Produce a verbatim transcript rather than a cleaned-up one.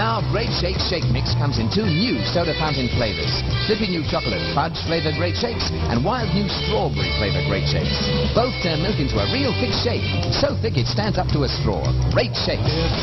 Now, Great Shakes Shake Mix comes in two new soda fountain flavors. Flippy new chocolate fudge flavored Great Shakes and wild new strawberry flavored Great Shakes. Both turn milk into a real thick shake, so thick it stands up to a straw. Great Shakes.